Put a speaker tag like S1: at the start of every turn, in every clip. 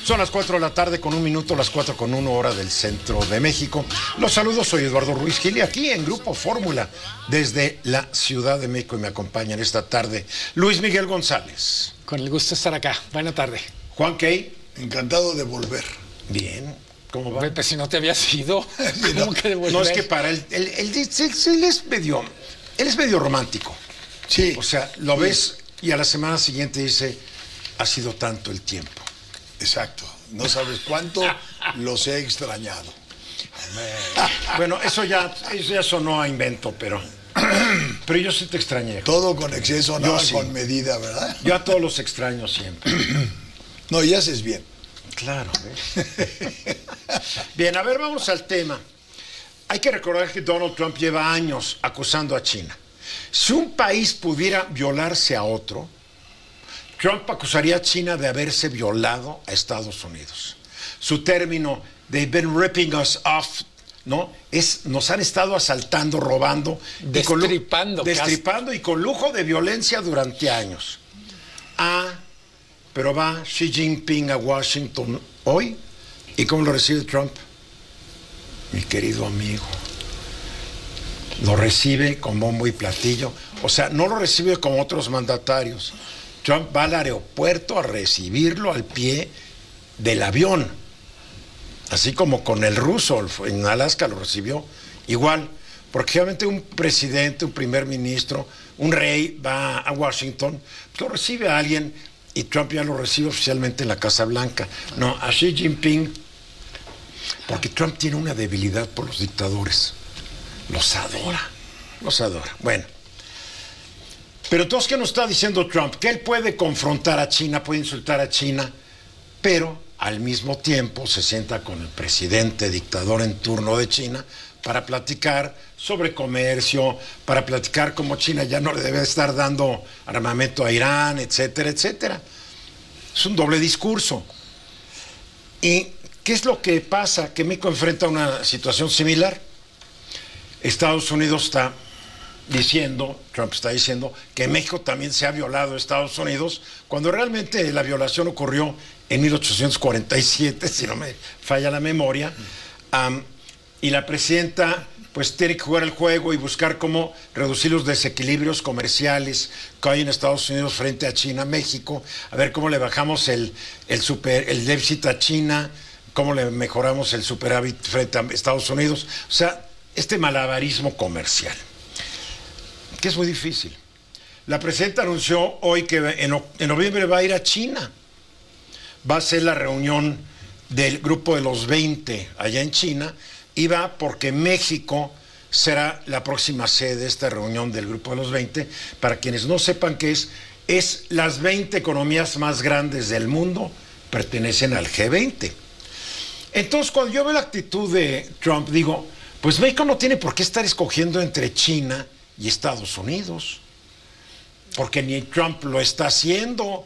S1: Son las 4 de la tarde con 1 minuto, las 4:01 hora del centro de México. Los saludos, soy Eduardo Ruiz Gil y aquí en Grupo Fórmula desde la Ciudad de México y me acompañan esta tarde Luis Miguel González.
S2: Con el gusto de estar acá. Buena tarde.
S1: Juan Key.
S3: Encantado de volver.
S1: Bien. ¿Cómo va?
S2: Pues si no te habías ido, ¿cómo que de volver?
S1: No, es que para él es medio romántico.
S3: Sí.
S1: O sea, lo ves y a la semana siguiente dice, ha sido tanto el tiempo.
S3: Exacto. No sabes cuánto los he extrañado.
S1: Bueno, eso ya sonó a invento, pero yo sí te extrañé.
S3: Todo con exceso, nada
S1: sí.
S3: con medida, ¿verdad?
S1: Yo a todos los extraño siempre.
S3: No, y haces bien.
S1: Claro. Bien, a ver, vamos al tema. Hay que recordar que Donald Trump lleva años acusando a China. Si un país pudiera violarse a otro, Trump acusaría a China de haberse violado a Estados Unidos. Su término, they've been ripping us off, ¿no? Nos han estado asaltando, robando, destripando y con lujo de violencia durante años. Pero va Xi Jinping a Washington hoy, ¿y cómo lo recibe Trump? Mi querido amigo. Lo recibe con bombo y platillo. O sea, no lo recibe como otros mandatarios. Trump va al aeropuerto a recibirlo al pie del avión. Así como con el ruso en Alaska lo recibió. Igual, porque obviamente un presidente, un primer ministro, un rey va a Washington, pues lo recibe a alguien y Trump ya lo recibe oficialmente en la Casa Blanca. No, a Xi Jinping, porque Trump tiene una debilidad por los dictadores. Los adora. Bueno. Pero entonces, ¿qué nos está diciendo Trump? Que él puede confrontar a China, puede insultar a China, pero al mismo tiempo se sienta con el presidente dictador en turno de China para platicar sobre comercio, para platicar cómo China ya no le debe estar dando armamento a Irán, etcétera, etcétera. Es un doble discurso. ¿Y qué es lo que pasa? Que México enfrenta una situación similar. Estados Unidos Trump está diciendo que México también se ha violado a Estados Unidos, cuando realmente la violación ocurrió en 1847, si no me falla la memoria, y la presidenta pues tiene que jugar el juego y buscar cómo reducir los desequilibrios comerciales que hay en Estados Unidos frente a China, México, a ver cómo le bajamos el déficit a China, cómo le mejoramos el superávit frente a Estados Unidos, o sea, este malabarismo comercial, que es muy difícil. La presidenta anunció hoy que en noviembre va a ir a China. Va a ser la reunión del grupo de los 20 allá en China y va porque México será la próxima sede de esta reunión del grupo de los 20. Para quienes no sepan qué es las 20 economías más grandes del mundo pertenecen al G20. Entonces, cuando yo veo la actitud de Trump, digo, pues México no tiene por qué estar escogiendo entre China y Estados Unidos, porque ni Trump lo está haciendo.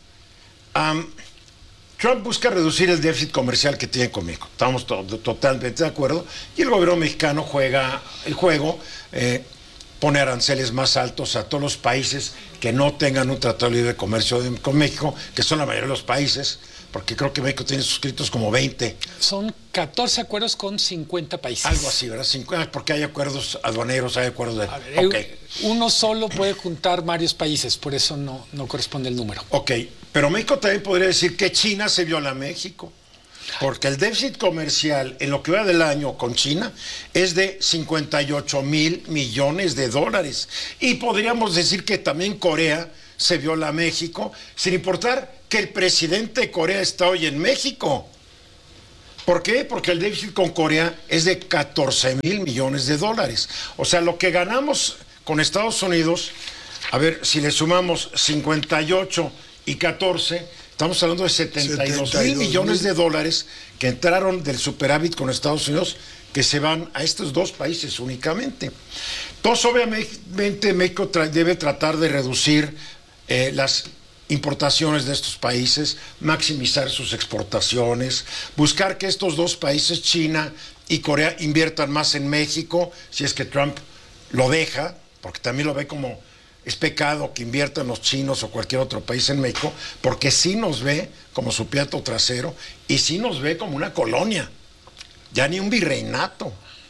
S1: Trump busca reducir el déficit comercial que tiene con México, estamos totalmente de acuerdo, y el gobierno mexicano juega el juego, pone aranceles más altos a todos los países que no tengan un tratado libre de comercio con México, que son la mayoría de los países, porque creo que México tiene suscritos como 20.
S2: Son 14 acuerdos con 50 países.
S1: Algo así, ¿verdad? Porque hay acuerdos aduaneros, hay acuerdos de...
S2: A ver, uno solo puede juntar varios países, por eso no corresponde el número.
S1: Ok, pero México también podría decir que China se viola a México, porque el déficit comercial en lo que va del año con China es de 58,000 millones de dólares. Y podríamos decir que también Corea se viola a México, sin importar que el presidente de Corea está hoy en México. ¿Por qué? Porque el déficit con Corea es de 14,000 millones de dólares. O sea, lo que ganamos con Estados Unidos, a ver, si le sumamos 58 y 14, estamos hablando de 72,000 millones de dólares que entraron del superávit con Estados Unidos, que se van a estos dos países únicamente. Entonces, obviamente, México debe tratar de reducir las importaciones de estos países, maximizar sus exportaciones, buscar que estos dos países, China y Corea, inviertan más en México, si es que Trump lo deja, porque también lo ve como es pecado que inviertan los chinos o cualquier otro país en México, porque sí nos ve como su plato trasero y sí nos ve como una colonia, ya ni un virreinato.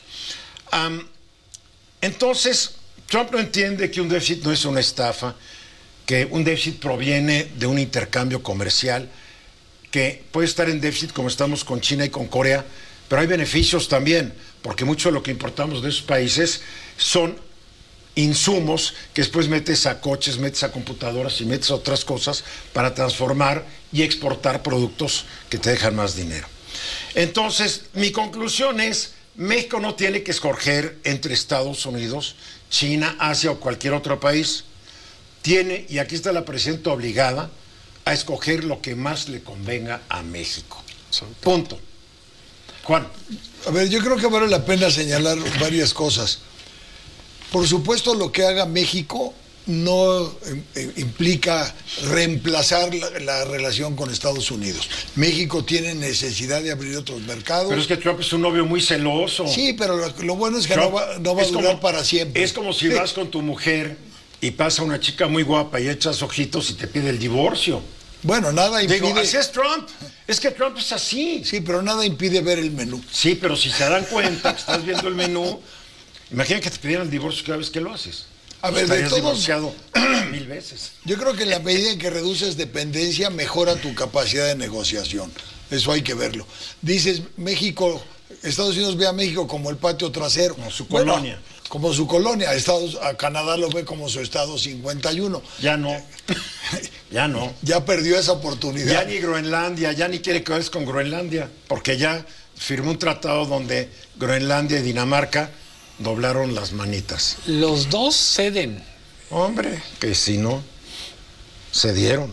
S1: Entonces, Trump no entiende que un déficit no es una estafa, que un déficit proviene de un intercambio comercial, que puede estar en déficit como estamos con China y con Corea, pero hay beneficios también, porque mucho de lo que importamos de esos países son insumos que después metes a coches, metes a computadoras y metes a otras cosas para transformar y exportar productos que te dejan más dinero. Entonces, mi conclusión es, México no tiene que escoger entre Estados Unidos, China, Asia o cualquier otro país. Tiene, y aquí está la presidenta obligada, a escoger lo que más le convenga a México. Punto. Juan.
S3: A ver, yo creo que vale la pena señalar varias cosas. Por supuesto, lo que haga México no implica reemplazar la relación con Estados Unidos. México tiene necesidad de abrir otros mercados.
S1: Pero es que Trump es un novio muy celoso.
S3: Sí, pero lo bueno es que Trump no va a durar para siempre.
S1: Es como si vas con tu mujer y pasa una chica muy guapa y echas ojitos y te pide el divorcio.
S3: Bueno, nada impide...
S1: Digo, así es Trump. Es que Trump es así.
S3: Sí, pero nada impide ver el menú.
S1: Sí, pero si se dan cuenta que estás viendo el menú, imagina que te pidieran el divorcio cada vez que lo haces.
S3: A ver, de todos,
S1: divorciado 1000 veces.
S3: Yo creo que en la medida en que reduces dependencia, mejora tu capacidad de negociación. Eso hay que verlo. Dices, México, Estados Unidos ve a México como el patio trasero.
S1: Como su colonia.
S3: Bueno, como su colonia. A Canadá lo ve como su estado 51.
S1: Ya no. Ya no.
S3: Ya perdió esa oportunidad.
S1: Ya ni Groenlandia, ya ni quiere quedarse con Groenlandia, porque ya firmó un tratado donde Groenlandia y Dinamarca doblaron las manitas.
S2: Los dos ceden.
S1: Hombre, que si no, cedieron.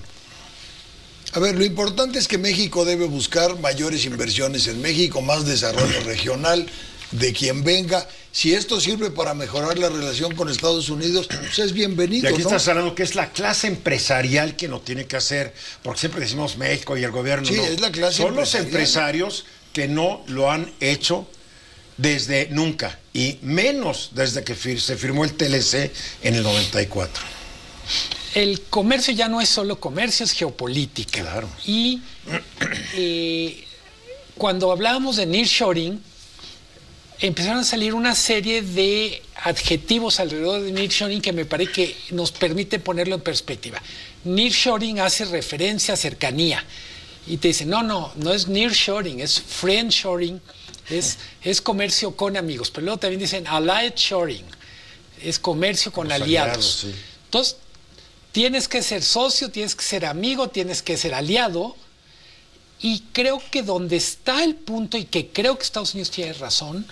S3: A ver, lo importante es que México debe buscar mayores inversiones en México, más desarrollo regional, de quien venga. Si esto sirve para mejorar la relación con Estados Unidos, pues es bienvenido,
S1: Y aquí
S3: ¿no?
S1: estás hablando que es la clase empresarial que lo tiene que hacer, porque siempre decimos México y el gobierno.
S3: Sí,
S1: no.
S3: es la clase
S1: Son los
S3: empresarial.
S1: empresarios que no lo han hecho desde nunca, y menos desde que se firmó el TLC en el 94.
S2: El comercio ya no es solo comercio, es geopolítica.
S1: Claro.
S2: Y cuando hablábamos de nearshoring, empezaron a salir una serie de adjetivos alrededor de nearshoring que me parece que nos permite ponerlo en perspectiva. Nearshoring hace referencia a cercanía. Y te dicen, no es nearshoring, es friendshoring, es comercio con amigos. Pero luego también dicen allied shoring, es comercio con aliados.
S1: Sí.
S2: Entonces, tienes que ser socio, tienes que ser amigo, tienes que ser aliado. Y creo que donde está el punto, y que creo que Estados Unidos tiene razón,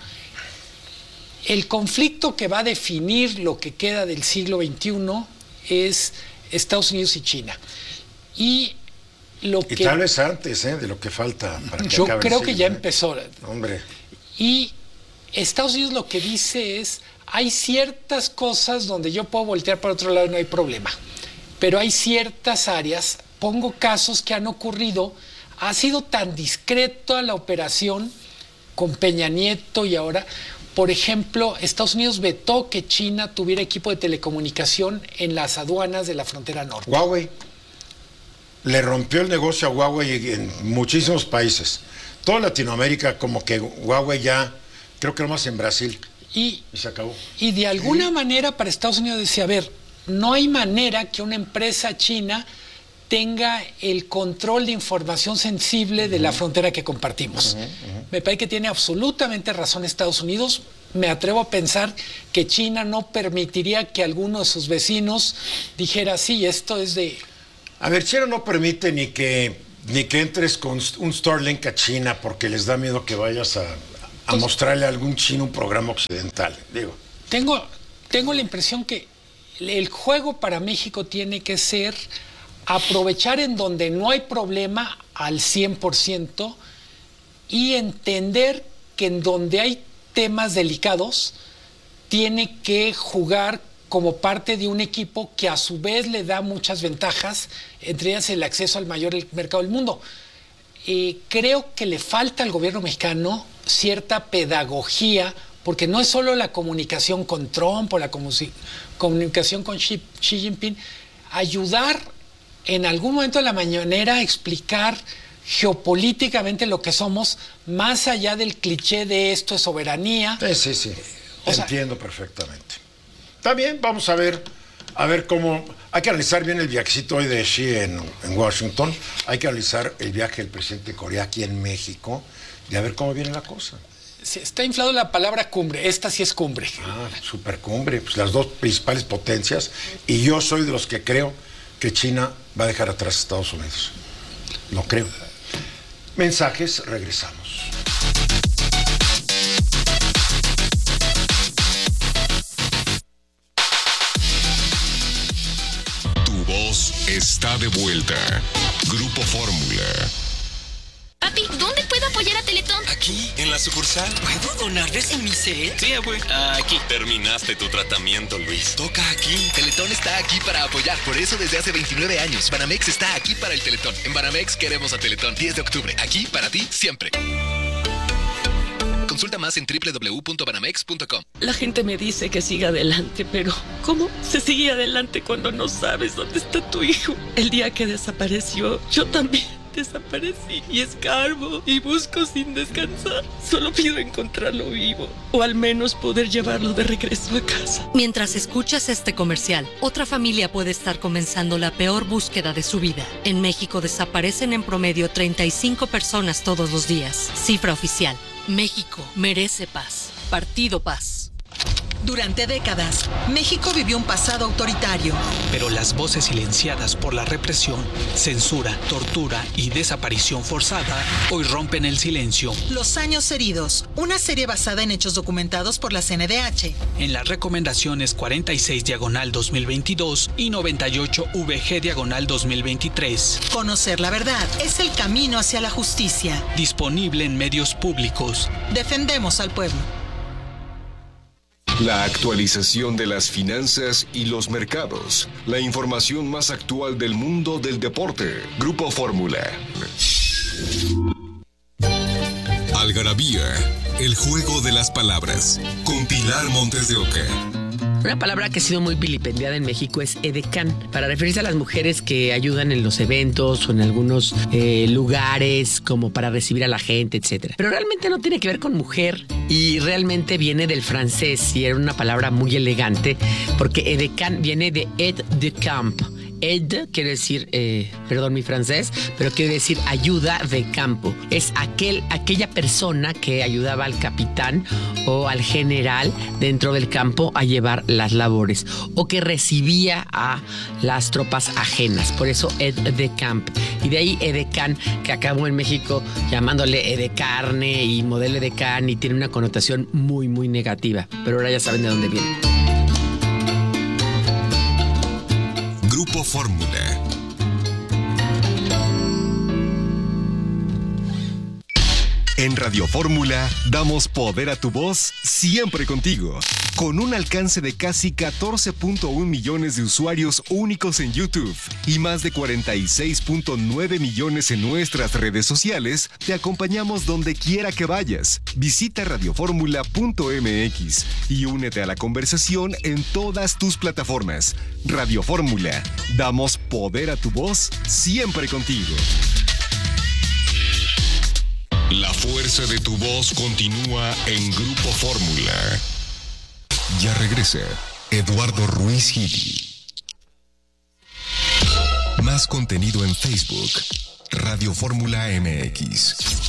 S2: el conflicto que va a definir lo que queda del siglo XXI es Estados Unidos y China. Y
S1: tal vez antes de lo que falta para que
S2: yo
S1: acabe
S2: creo
S1: el
S2: que
S1: siglo,
S2: ya empezó.
S1: Hombre.
S2: Y Estados Unidos lo que dice es, hay ciertas cosas donde yo puedo voltear para otro lado y no hay problema. Pero hay ciertas áreas, pongo casos que han ocurrido, ha sido tan discreta la operación con Peña Nieto y ahora, por ejemplo, Estados Unidos vetó que China tuviera equipo de telecomunicación en las aduanas de la frontera norte.
S1: Huawei le rompió el negocio a Huawei en muchísimos países. Toda Latinoamérica, como que Huawei ya, creo que nomás en Brasil. Y se acabó.
S2: Y de alguna manera para Estados Unidos decía, a ver, no hay manera que una empresa china tenga el control de información sensible de la frontera que compartimos. Me parece que tiene absolutamente razón Estados Unidos. Me atrevo a pensar que China no permitiría que alguno de sus vecinos dijera, sí, esto es de...
S1: A ver, China no permite ni que entres con un Starlink a China porque les da miedo que vayas a mostrarle a algún chino un programa occidental. Digo.
S2: Tengo la impresión que el juego para México tiene que ser aprovechar en donde no hay problema al 100% y entender que en donde hay temas delicados tiene que jugar como parte de un equipo que a su vez le da muchas ventajas, entre ellas el acceso al mayor mercado del mundo. Creo que le falta al gobierno mexicano cierta pedagogía porque no es solo la comunicación con Trump o la comunicación con Xi Jinping, ayudar en algún momento de la mañanera a explicar geopolíticamente lo que somos, más allá del cliché de esto es soberanía.
S1: Sí. Entiendo perfectamente. Está bien, vamos a ver cómo... Hay que analizar bien el viajecito hoy de Xi en Washington, hay que analizar el viaje del presidente de Corea aquí en México, y a ver cómo viene la cosa.
S2: Sí, está inflado la palabra cumbre, esta sí es cumbre.
S1: Supercumbre, pues las dos principales potencias, y yo soy de los que creo que China va a dejar atrás a Estados Unidos. Lo creo. Mensajes, regresamos.
S4: Está de vuelta. Grupo Fórmula.
S5: Papi, ¿dónde puedo apoyar a Teletón?
S6: Aquí, en la sucursal.
S5: ¿Puedo donar desde mi cel?
S6: Sí, abue. Aquí. Terminaste tu tratamiento, Luis.
S7: Toca aquí. Teletón está aquí para apoyar. Por eso desde hace 29 años, Banamex está aquí para el Teletón. En Banamex queremos a Teletón. 10 de octubre. Aquí para ti, siempre. Consulta más en www.banamex.com.
S8: La gente me dice que siga adelante, pero ¿cómo se sigue adelante cuando no sabes dónde está tu hijo? El día que desapareció, yo también desaparecí y escarbo y busco sin descansar. Solo pido encontrarlo vivo o al menos poder llevarlo de regreso a casa.
S9: Mientras escuchas este comercial, otra familia puede estar comenzando la peor búsqueda de su vida. En México desaparecen en promedio 35 personas todos los días. Cifra oficial. México merece paz. Partido Paz.
S10: Durante décadas, México vivió un pasado autoritario.
S11: Pero las voces silenciadas por la represión, censura, tortura y desaparición forzada hoy rompen el silencio.
S10: Los años heridos, una serie basada en hechos documentados por la CNDH.
S11: En las recomendaciones 46/2022 y 98/VG/2023.
S10: Conocer la verdad es el camino hacia la justicia.
S11: Disponible en medios públicos.
S10: Defendemos al pueblo.
S4: La actualización de las finanzas y los mercados. La información más actual del mundo del deporte. Grupo Fórmula. Algarabía. El juego de las palabras. Con Pilar Montes de Oca.
S12: Una palabra que ha sido muy vilipendiada en México es edecán, para referirse a las mujeres que ayudan en los eventos o en algunos lugares como para recibir a la gente, etc. Pero realmente no tiene que ver con mujer y realmente viene del francés y era una palabra muy elegante porque edecán viene de aide de camp. Aide quiere decir, perdón mi francés, pero quiere decir ayuda de campo. Es aquella persona que ayudaba al capitán o al general dentro del campo a llevar las labores o que recibía a las tropas ajenas. Por eso aide de camp. Y de ahí edecán, que acabó en México llamándole edecarne y modelo edecán y tiene una connotación muy, muy negativa. Pero ahora ya saben de dónde viene.
S4: Grupo Fórmula. En Radio Fórmula damos poder a tu voz siempre contigo. Con un alcance de casi 14.1 millones de usuarios únicos en YouTube y más de 46.9 millones en nuestras redes sociales, te acompañamos donde quiera que vayas. Visita radioformula.mx y únete a la conversación en todas tus plataformas. Radio Fórmula, damos poder a tu voz siempre contigo. La fuerza de tu voz continúa en Grupo Fórmula. Ya regresa Eduardo Ruiz Gili. Más contenido en Facebook, Radio Fórmula MX.